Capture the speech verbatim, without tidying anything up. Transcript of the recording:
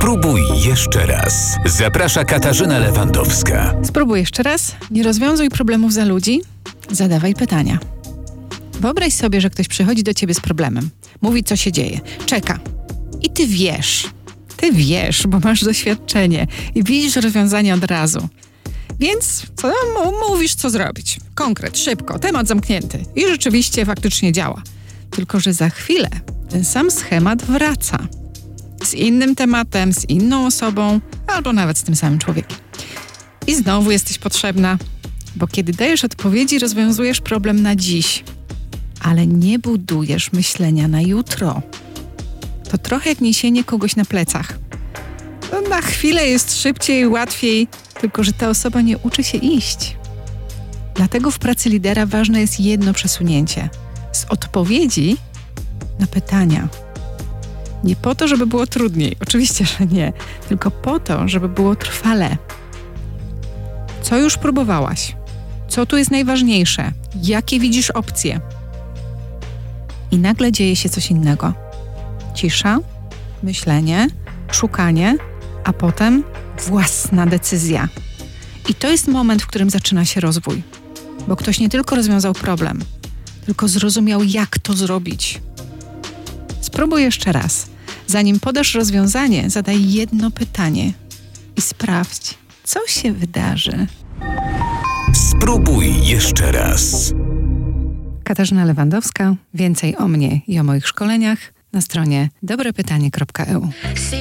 Spróbuj jeszcze raz. Zaprasza Katarzyna Lewandowska. Spróbuj jeszcze raz. Nie rozwiązuj problemów za ludzi. Zadawaj pytania. Wyobraź sobie, że ktoś przychodzi do ciebie z problemem. Mówi, co się dzieje. Czeka. I ty wiesz. Ty wiesz, bo masz doświadczenie i widzisz rozwiązanie od razu. Więc co, mówisz, co zrobić. Konkret, szybko, temat zamknięty. I rzeczywiście faktycznie działa. Tylko że za chwilę ten sam schemat wraca. Z innym tematem, z inną osobą, albo nawet z tym samym człowiekiem. I znowu jesteś potrzebna, bo kiedy dajesz odpowiedzi, rozwiązujesz problem na dziś, ale nie budujesz myślenia na jutro. To trochę jak niesienie kogoś na plecach. No, na chwilę jest szybciej, łatwiej, tylko że ta osoba nie uczy się iść. Dlatego w pracy lidera ważne jest jedno przesunięcie. Z odpowiedzi na pytania. Nie po to, żeby było trudniej. Oczywiście, że nie. Tylko po to, żeby było trwale. Co już próbowałaś? Co tu jest najważniejsze? Jakie widzisz opcje? I nagle dzieje się coś innego. Cisza, myślenie, szukanie, a potem własna decyzja. I to jest moment, w którym zaczyna się rozwój. Bo ktoś nie tylko rozwiązał problem, tylko zrozumiał, jak to zrobić. Spróbuj jeszcze raz. Zanim podasz rozwiązanie, zadaj jedno pytanie i sprawdź, co się wydarzy. Spróbuj jeszcze raz. Katarzyna Lewandowska. Więcej o mnie i o moich szkoleniach na stronie dobre pytanie kropka e u.